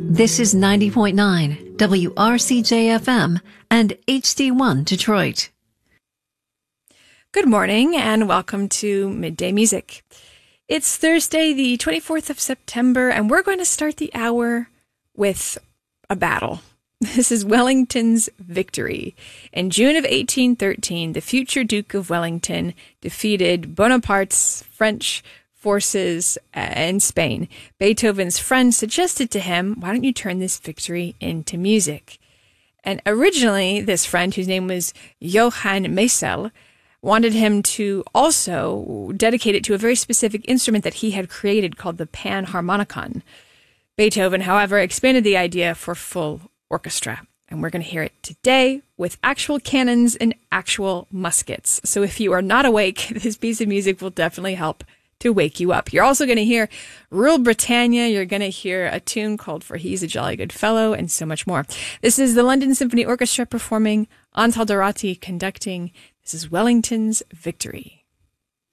This is 90.9 WRCJ-FM and HD1 Detroit. Good morning and welcome to Midday Music. It's Thursday, the 24th of September, and we're going to start the hour with a battle. This is Wellington's victory. In June of 1813, the future Duke of Wellington defeated Bonaparte's French forces in Spain. Beethoven's friend suggested to him, why don't you turn this victory into music? And originally, this friend, whose name was Johann Meisel, wanted him to also dedicate it to a very specific instrument that he had created called the panharmonicon. Beethoven, however, expanded the idea for full orchestra. And we're going to hear it today with actual cannons and actual muskets. So if you are not awake, this piece of music will definitely help to wake you up. You're also going to hear Rule Britannia. You're going to hear a tune called For He's a Jolly Good Fellow, and so much more. This is the London Symphony Orchestra performing, Antal Dorati conducting. This is Wellington's victory.